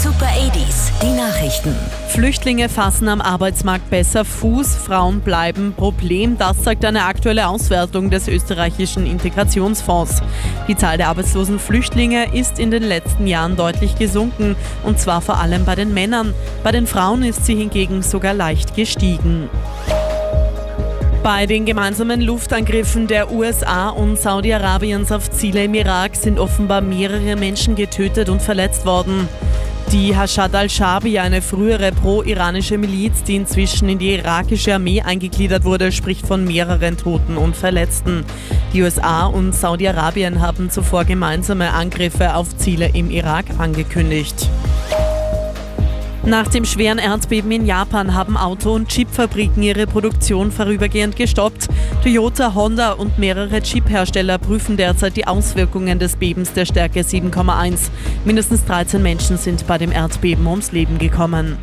Super 80s, die Nachrichten. Flüchtlinge fassen am Arbeitsmarkt besser Fuß, Frauen bleiben Problem. Das sagt eine aktuelle Auswertung des österreichischen Integrationsfonds. Die Zahl der arbeitslosen Flüchtlinge ist in den letzten Jahren deutlich gesunken, und zwar vor allem bei den Männern. Bei den Frauen ist sie hingegen sogar leicht gestiegen. Bei den gemeinsamen Luftangriffen der USA und Saudi-Arabiens auf Ziele im Irak sind offenbar mehrere Menschen getötet und verletzt worden. Die Hashad al-Shaabi, eine frühere pro-iranische Miliz, die inzwischen in die irakische Armee eingegliedert wurde, spricht von mehreren Toten und Verletzten. Die USA und Saudi-Arabien haben zuvor gemeinsame Angriffe auf Ziele im Irak angekündigt. Nach dem schweren Erdbeben in Japan haben Auto- und Chipfabriken ihre Produktion vorübergehend gestoppt. Toyota, Honda und mehrere Chiphersteller prüfen derzeit die Auswirkungen des Bebens der Stärke 7,1. Mindestens 13 Menschen sind bei dem Erdbeben ums Leben gekommen.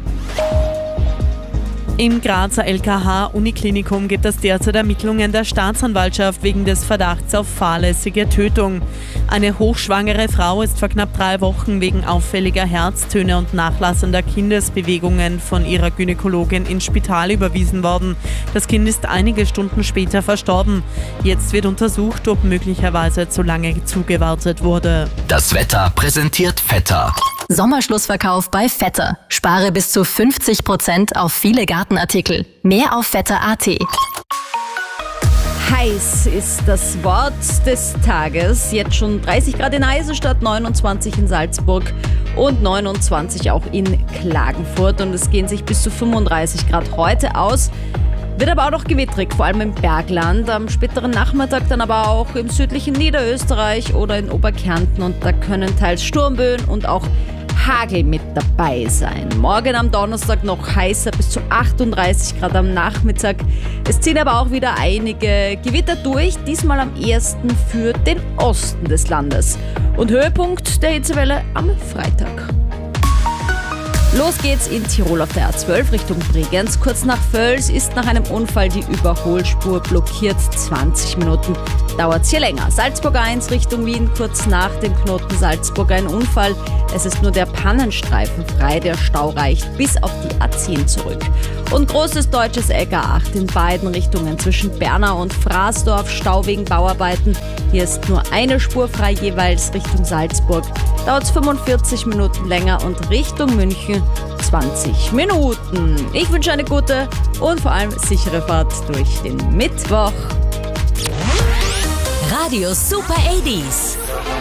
Im Grazer LKH-Uniklinikum gibt es derzeit Ermittlungen der Staatsanwaltschaft wegen des Verdachts auf fahrlässige Tötung. Eine hochschwangere Frau ist vor knapp 3 Wochen wegen auffälliger Herztöne und nachlassender Kindesbewegungen von ihrer Gynäkologin ins Spital überwiesen worden. Das Kind ist einige Stunden später verstorben. Jetzt wird untersucht, ob möglicherweise zu lange zugewartet wurde. Das Wetter präsentiert Vetter. Sommerschlussverkauf bei Vetter. Spare bis zu 50% auf viele Gartenartikel. Mehr auf vetter.at. Heiß ist das Wort des Tages. Jetzt schon 30 Grad in Eisenstadt, 29 in Salzburg und 29 auch in Klagenfurt. Und es gehen sich bis zu 35 Grad heute aus. Wird aber auch noch gewittrig, vor allem im Bergland. Am späteren Nachmittag dann aber auch im südlichen Niederösterreich oder in Oberkärnten. Und da können teils Sturmböen und auch Hagel mit dabei sein. Morgen am Donnerstag noch heißer, bis zu 38 Grad am Nachmittag. Es ziehen aber auch wieder einige Gewitter durch, diesmal am ehesten für den Osten des Landes. Und Höhepunkt der Hitzewelle am Freitag. Los geht's in Tirol auf der A12 Richtung Bregenz. Kurz nach Völs ist nach einem Unfall die Überholspur blockiert. 20 Minuten dauert's hier länger. Salzburg 1 Richtung Wien, kurz nach dem Knoten Salzburg ein Unfall. Es ist nur der Pannenstreifen frei, der Stau reicht bis auf die A10 zurück. Und großes deutsches Eck A8 in beiden Richtungen zwischen Bernau und Fraßdorf, Stau wegen Bauarbeiten. Hier ist nur eine Spur frei, jeweils Richtung Salzburg. Dauert's 45 Minuten länger und Richtung München 20 Minuten. Ich wünsche eine gute und vor allem sichere Fahrt durch den Mittwoch. Radio Super 80s.